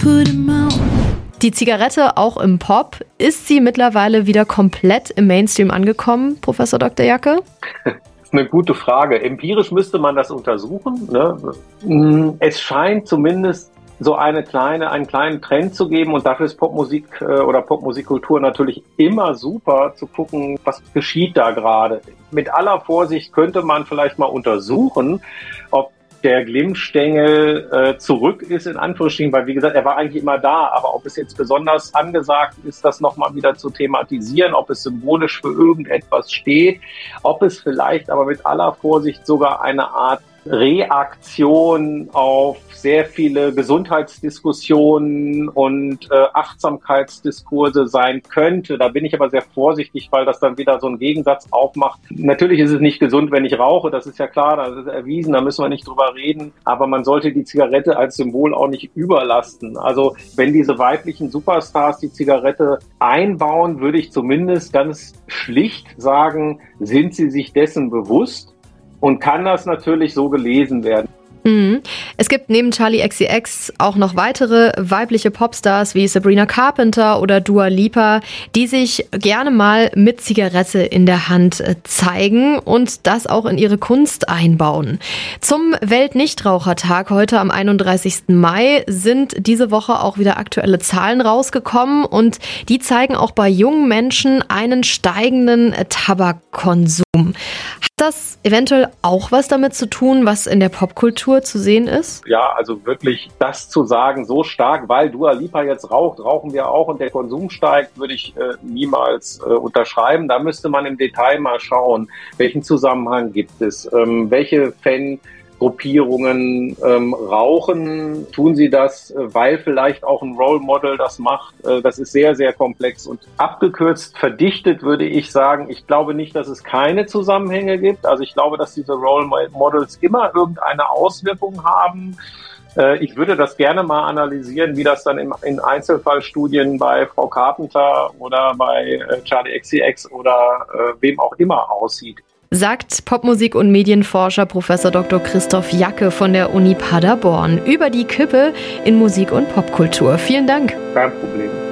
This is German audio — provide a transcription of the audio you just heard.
Die Zigarette auch im Pop, ist sie mittlerweile wieder komplett im Mainstream angekommen, Professor Dr. Jacke? Das ist eine gute Frage. Empirisch müsste man das untersuchen, ne? Es scheint zumindest so einen kleinen Trend zu geben, und dafür ist Popmusik oder Popmusikkultur natürlich immer super zu gucken, was geschieht da gerade. Mit aller Vorsicht könnte man vielleicht mal untersuchen, ob der Glimmstängel zurück ist, in Anführungsstrichen, weil, wie gesagt, er war eigentlich immer da, aber ob es jetzt besonders angesagt ist, das nochmal wieder zu thematisieren, ob es symbolisch für irgendetwas steht, ob es vielleicht aber mit aller Vorsicht sogar eine Art Reaktion auf sehr viele Gesundheitsdiskussionen und Achtsamkeitsdiskurse sein könnte. Da bin ich aber sehr vorsichtig, weil das dann wieder so einen Gegensatz aufmacht. Natürlich ist es nicht gesund, wenn ich rauche, das ist ja klar, das ist erwiesen, da müssen wir nicht drüber reden, aber man sollte die Zigarette als Symbol auch nicht überlasten. Also wenn diese weiblichen Superstars die Zigarette einbauen, würde ich zumindest ganz schlicht sagen, sind sie sich dessen bewusst? Und kann das natürlich so gelesen werden. Es gibt neben Charli XCX auch noch weitere weibliche Popstars wie Sabrina Carpenter oder Dua Lipa, die sich gerne mal mit Zigarette in der Hand zeigen und das auch in ihre Kunst einbauen. Zum Weltnichtrauchertag heute am 31. Mai sind diese Woche auch wieder aktuelle Zahlen rausgekommen, und die zeigen auch bei jungen Menschen einen steigenden Tabakkonsum. Hat das eventuell auch was damit zu tun, was in der Popkultur zu sehen ist? Ja, also wirklich das zu sagen, so stark, weil Dua Lipa jetzt raucht, rauchen wir auch und der Konsum steigt, würde ich niemals unterschreiben. Da müsste man im Detail mal schauen, welchen Zusammenhang gibt es, welche Fangruppierungen rauchen, tun sie das, weil vielleicht auch ein Role Model das macht. Das ist sehr, sehr komplex und abgekürzt, verdichtet würde ich sagen, ich glaube nicht, dass es keine Zusammenhänge gibt. Also ich glaube, dass diese Role Models immer irgendeine Auswirkung haben. Ich würde das gerne mal analysieren, wie das dann in Einzelfallstudien bei Frau Carpenter oder bei Charli XCX oder wem auch immer aussieht. Sagt Popmusik- und Medienforscher Professor Dr. Christoph Jacke von der Uni Paderborn über die Kippe in Musik und Popkultur. Vielen Dank. Kein Problem.